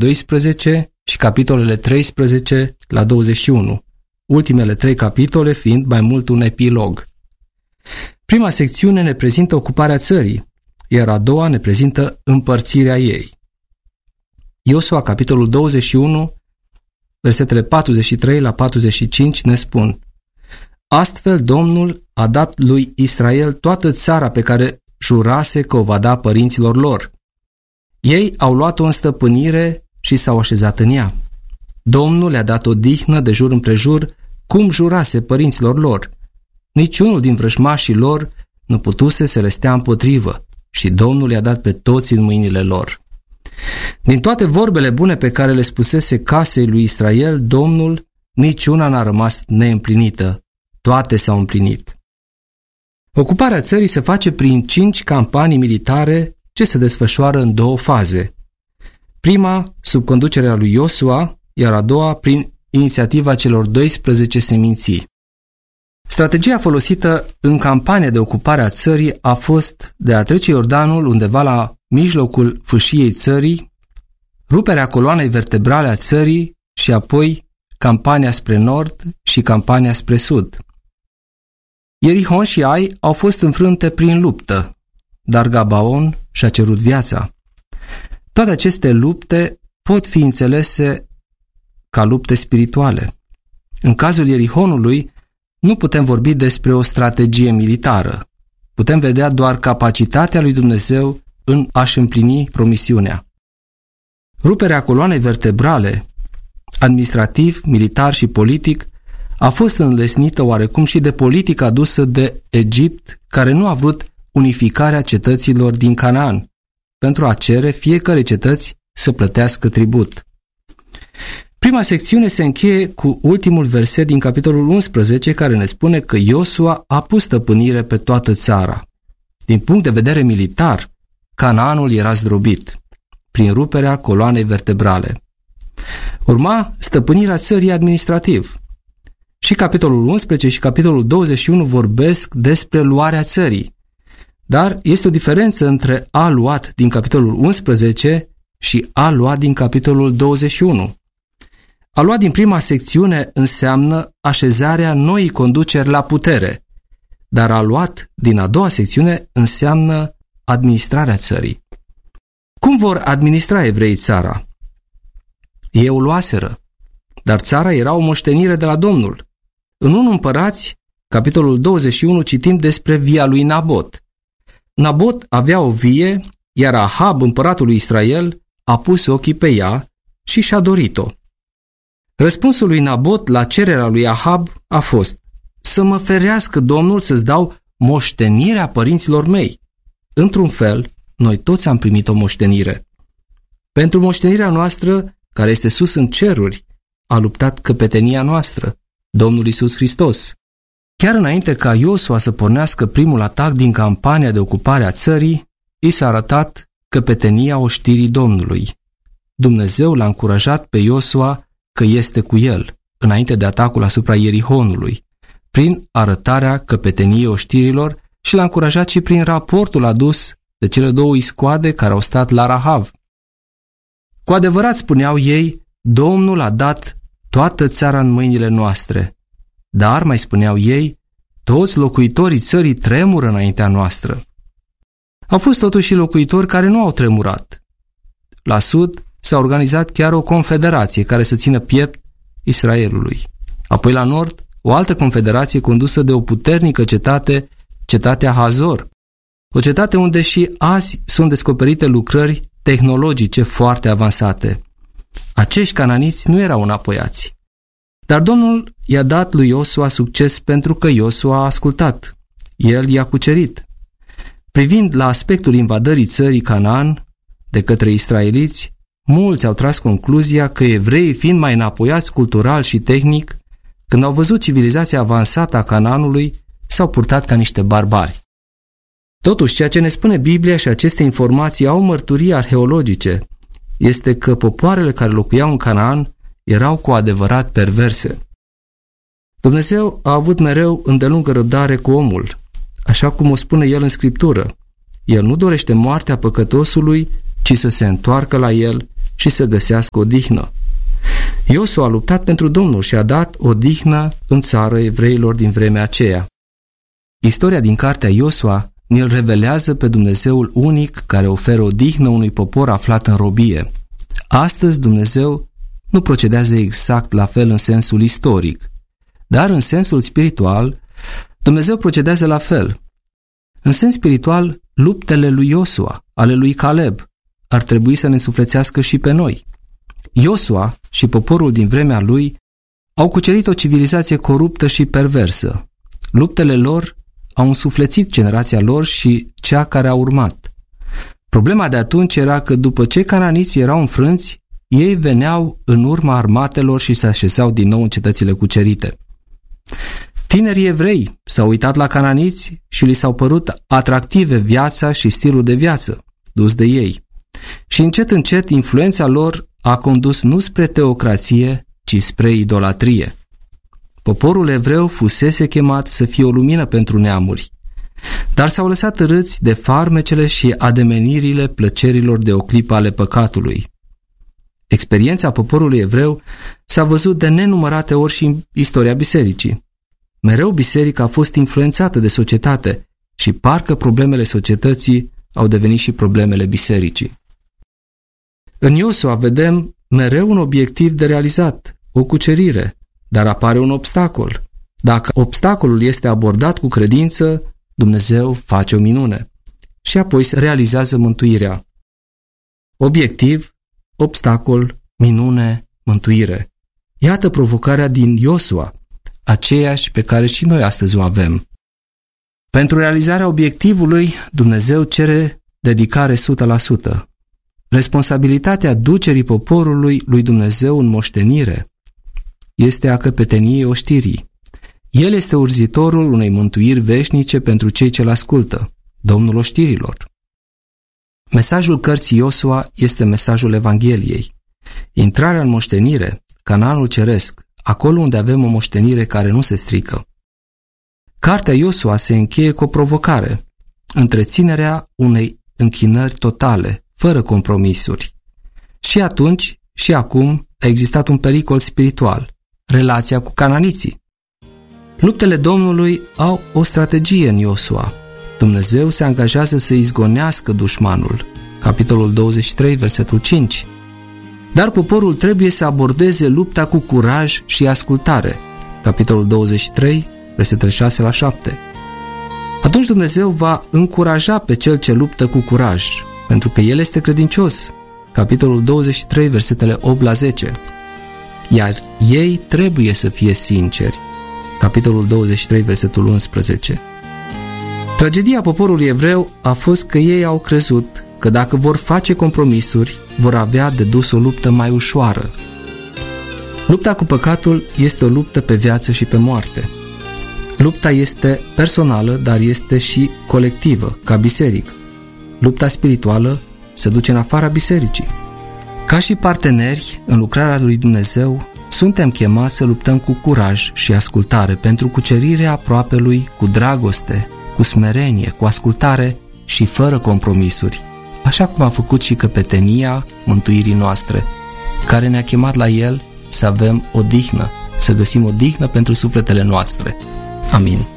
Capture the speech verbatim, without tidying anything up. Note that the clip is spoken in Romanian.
doisprezece și capitolele treisprezece la douăzeci și unu, ultimele trei capitole fiind mai mult un epilog. Prima secțiune ne prezintă ocuparea țării, iar a doua ne prezintă împărțirea ei. Iosua, capitolul douăzeci și unu, versetele patruzeci și trei la patruzeci și cinci ne spun: Astfel Domnul a dat lui Israel toată țara pe care jurase că o va da părinților lor. Ei au luat-o în stăpânire și s-au așezat în ea. Domnul le-a dat o dihnă de jur împrejur, cum jurase părinților lor. Niciunul din vrăjmașii lor nu putuse să le stea împotrivă și Domnul le-a dat pe toți în mâinile lor. Din toate vorbele bune pe care le spusese casei lui Israel, Domnul, niciuna n-a rămas neîmplinită. Toate s-au împlinit. Ocuparea țării se face prin cinci campanii militare ce se desfășoară în două faze. Prima, sub conducerea lui Iosua, iar a doua, prin inițiativa celor doisprezece seminții. Strategia folosită în campania de ocupare a țării a fost de a trece Iordanul undeva la mijlocul fâșiei țării, ruperea coloanei vertebrale a țării și apoi campania spre nord și campania spre sud. Ierihon și Ai au fost înfrânte prin luptă, dar Gabaon și-a cerut viața. Toate aceste lupte pot fi înțelese ca lupte spirituale. În cazul Ierihonului, nu putem vorbi despre o strategie militară. Putem vedea doar capacitatea lui Dumnezeu în a-și împlini promisiunea. Ruperea coloanei vertebrale, administrativ, militar și politic, a fost înlesnită oarecum și de politica adusă de Egipt, care nu a vrut unificarea cetăților din Canaan, pentru a cere fiecare cetăți să plătească tribut. Prima secțiune se încheie cu ultimul verset din capitolul unsprezece, care ne spune că Iosua a pus stăpânire pe toată țara. Din punct de vedere militar, Canaanul era zdrobit, prin ruperea coloanei vertebrale. Urma stăpânirea țării administrativ. Și capitolul unsprezece și capitolul douăzeci și unu vorbesc despre luarea țării. Dar este o diferență între a luat din capitolul unsprezece și a luat din capitolul douăzeci și unu. A luat din prima secțiune înseamnă așezarea noii conduceri la putere, dar a luat din a doua secțiune înseamnă administrarea țării. Cum vor administra evreii țara? Ei o luaseră, dar țara era o moștenire de la Domnul. În unu Împărați, capitolul douăzeci și unu, citim despre via lui Nabot. Nabot avea o vie, iar Ahab, împăratul lui Israel, a pus ochii pe ea și și-a dorit-o. Răspunsul lui Nabot la cererea lui Ahab a fost: să mă ferească Domnul să-ți dau moștenirea părinților mei. Într-un fel, noi toți am primit o moștenire. Pentru moștenirea noastră, care este sus în ceruri, a luptat căpetenia noastră, Domnul Iisus Hristos. Chiar înainte ca Iosua să pornească primul atac din campania de ocupare a țării, i s-a arătat căpetenia oștirii Domnului. Dumnezeu l-a încurajat pe Iosua că este cu el, înainte de atacul asupra Ierihonului, prin arătarea căpeteniei oștirilor și l-a încurajat și prin raportul adus de cele două iscoade care au stat la Rahav. Cu adevărat, spuneau ei, Domnul a dat toată țara în mâinile noastre, dar, mai spuneau ei, toți locuitorii țării tremură înaintea noastră. Au fost totuși locuitori care nu au tremurat. La sud s-a organizat chiar o confederație care să țină piept Israelului. Apoi la nord, o altă confederație condusă de o puternică cetate, cetatea Hazor, o cetate unde și azi sunt descoperite lucrări tehnologice foarte avansate. Acești cananiți nu erau înapoiați. Dar Domnul i-a dat lui Iosua succes pentru că Iosua a ascultat. El i-a cucerit. Privind la aspectul invadării țării Canaan de către israeliți, mulți au tras concluzia că evreii, fiind mai înapoiați cultural și tehnic, când au văzut civilizația avansată a Canaanului, s-au purtat ca niște barbari. Totuși, ceea ce ne spune Biblia și aceste informații au mărturii arheologice este că popoarele care locuiau în Canaan erau cu adevărat perverse. Dumnezeu a avut mereu îndelungă răbdare cu omul, așa cum o spune el în Scriptură. El nu dorește moartea păcătosului, ci să se întoarcă la el și să găsească odihnă. Iosua a luptat pentru Domnul și a dat odihnă în țară evreilor din vremea aceea. Istoria din cartea Iosua ne-l revelează pe Dumnezeul unic care oferă odihnă unui popor aflat în robie. Astăzi Dumnezeu nu procedează exact la fel în sensul istoric, dar în sensul spiritual Dumnezeu procedează la fel. În sens spiritual, luptele lui Iosua, ale lui Caleb, ar trebui să ne suflețească și pe noi. Iosua și poporul din vremea lui au cucerit o civilizație coruptă și perversă. Luptele lor au însuflețit generația lor și cea care a urmat. Problema de atunci era că după ce cananiții erau înfrânți, ei veneau în urma armatelor și se așezau din nou în cetățile cucerite. Tinerii evrei s-au uitat la cananiți și li s-au părut atractive viața și stilul de viață dus de ei. Și încet încet influența lor a condus nu spre teocrație, ci spre idolatrie. Poporul evreu fusese chemat să fie o lumină pentru neamuri, dar s-au lăsat râți de farmecele și ademenirile plăcerilor de o clipă ale păcatului. Experiența poporului evreu s-a văzut de nenumărate ori și în istoria bisericii. Mereu biserica a fost influențată de societate și parcă problemele societății au devenit și problemele bisericii. În Iosua vedem mereu un obiectiv de realizat, o cucerire, dar apare un obstacol. Dacă obstacolul este abordat cu credință, Dumnezeu face o minune și apoi se realizează mântuirea. Obiectiv, obstacol, minune, mântuire. Iată provocarea din Iosua, aceeași pe care și noi astăzi o avem. Pentru realizarea obiectivului, Dumnezeu cere dedicare o sută la sută. Responsabilitatea ducerii poporului lui Dumnezeu în moștenire este a căpeteniei oștirii. El este urzitorul unei mântuiri veșnice pentru cei ce-l ascultă, Domnul oștirilor. Mesajul cărții Iosua este mesajul Evangheliei. Intrarea în moștenire, Canaanul ceresc, acolo unde avem o moștenire care nu se strică. Cartea Iosua se încheie cu o provocare, întreținerea unei închinări totale, fără compromisuri. Și atunci, și acum, a existat un pericol spiritual, relația cu cananiții. Luptele Domnului au o strategie în Iosua. Dumnezeu se angajează să izgonească dușmanul, capitolul douăzeci și trei, versetul cinci. Dar poporul trebuie să abordeze lupta cu curaj și ascultare, capitolul douăzeci și trei, versetele șase la șapte. Atunci Dumnezeu va încuraja pe cel ce luptă cu curaj, pentru că el este credincios, capitolul douăzeci și trei, versetele opt la zece. Iar ei trebuie să fie sinceri, capitolul douăzeci și trei, versetul unsprezece. Tragedia poporului evreu a fost că ei au crezut că dacă vor face compromisuri, vor avea de dus o luptă mai ușoară. Lupta cu păcatul este o luptă pe viață și pe moarte. Lupta este personală, dar este și colectivă, ca biserică. Lupta spirituală se duce în afara bisericii. Ca și parteneri în lucrarea lui Dumnezeu, suntem chemați să luptăm cu curaj și ascultare pentru cucerirea aproapelui cu dragoste, cu smerenie, cu ascultare și fără compromisuri, așa cum a făcut și căpetenia mântuirii noastre, care ne-a chemat la el să avem odihnă, să găsim odihnă pentru sufletele noastre. Amin.